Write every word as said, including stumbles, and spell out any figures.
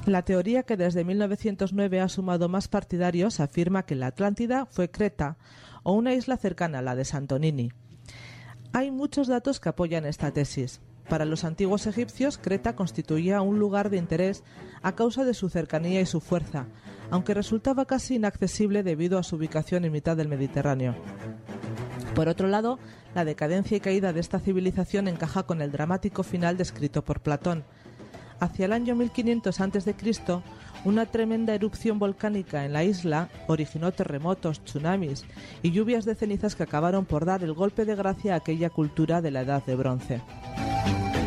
La teoría que desde mil novecientos nueve ha sumado más partidarios afirma que la Atlántida fue Creta o una isla cercana a la de Santorini. Hay muchos datos que apoyan esta tesis. Para los antiguos egipcios, Creta constituía un lugar de interés a causa de su cercanía y su fuerza, aunque resultaba casi inaccesible debido a su ubicación en mitad del Mediterráneo. Por otro lado, la decadencia y caída de esta civilización encaja con el dramático final descrito por Platón. Hacia el año mil quinientos antes de Cristo, una tremenda erupción volcánica en la isla originó terremotos, tsunamis y lluvias de cenizas que acabaron por dar el golpe de gracia a aquella cultura de la Edad de Bronce.